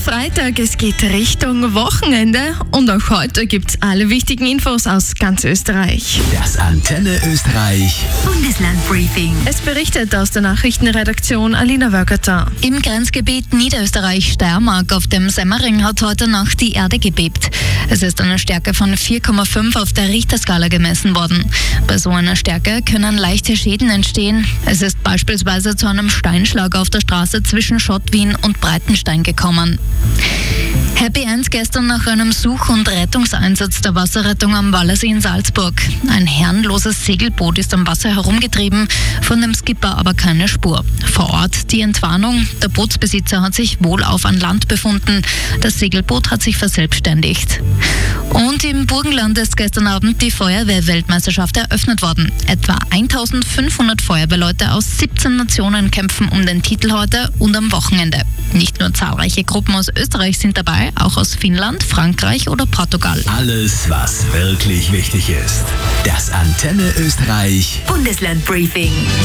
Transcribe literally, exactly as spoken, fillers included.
Freitag, es geht Richtung Wochenende und auch heute gibt's alle wichtigen Infos aus ganz Österreich. Das Antenne Österreich Bundeslandbriefing. Es berichtet aus der Nachrichtenredaktion Alina Wörgerter. Im Grenzgebiet Niederösterreich-Steiermark auf dem Semmering hat heute Nacht die Erde gebebt. Es ist eine Stärke von vier Komma fünf auf der Richterskala gemessen worden. Bei so einer Stärke können leichte Schäden entstehen. Es ist beispielsweise zu einem Steinschlag auf der Straße zwischen Schottwien und Breitenstein gekommen. Happy End gestern nach einem Such- und Rettungseinsatz der Wasserrettung am Wallersee in Salzburg. Ein herrenloses Segelboot ist am Wasser herumgetrieben, von dem Skipper aber keine Spur. Vor Ort die Entwarnung, der Bootsbesitzer hat sich wohlauf an Land befunden, das Segelboot hat sich verselbstständigt. Und im Burgenland ist gestern Abend die Feuerwehr-Weltmeisterschaft eröffnet worden. Etwa eintausendfünfhundert Feuerwehrleute aus siebzehn Nationen kämpfen um den Titel heute und am Wochenende. Nicht nur zahlreiche Gruppen aus Österreich sind dabei, auch aus Finnland, Frankreich oder Portugal. Alles, was wirklich wichtig ist. Das Antenne Österreich Bundeslandbriefing.